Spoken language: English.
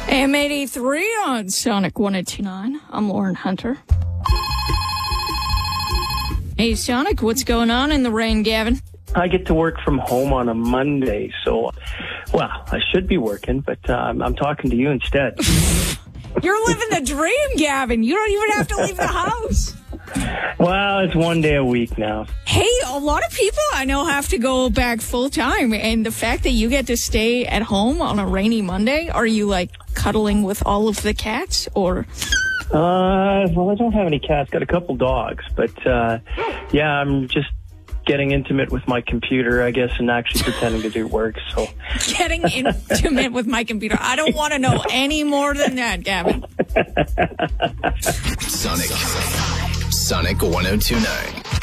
AM83 on Sonic 1029. I'm Lauren Hunter. Hey, Sonic, what's going on in the rain, Gavin? I get to work from home on a Monday, so, well, I should be working, but I'm talking to you instead. You're living the dream, Gavin. You don't even have to leave the house. Well, it's one day a week now. Hey, a lot of people I know have to go back full time, and the fact that you get to stay at home on a rainy Monday, are you like cuddling with all of the cats, or? Well, I don't have any cats. Got a couple dogs, but yeah, I'm just getting intimate with my computer, I guess, and actually pretending to do work. So getting intimate with my computer. I don't want to know any more than that, Gavin. Sonic 1029.